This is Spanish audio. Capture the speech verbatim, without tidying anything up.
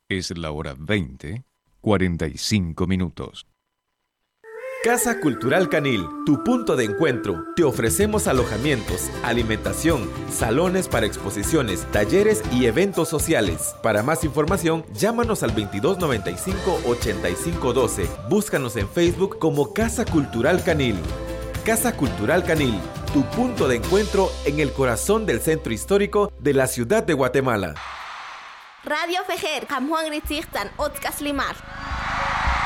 Es la hora veinte, cuarenta y cinco minutos. Casa Cultural Canil, tu punto de encuentro. Te ofrecemos alojamientos, alimentación, salones para exposiciones, talleres y eventos sociales. Para más información, llámanos al veintidós noventa y cinco, ochenta y cinco doce. Búscanos en Facebook como Casa Cultural Canil. Casa Cultural Canil, tu punto de encuentro en el corazón del centro histórico de la ciudad de Guatemala. Radio Fejer, Kamhuang Ritzirtan, Otkas Limar.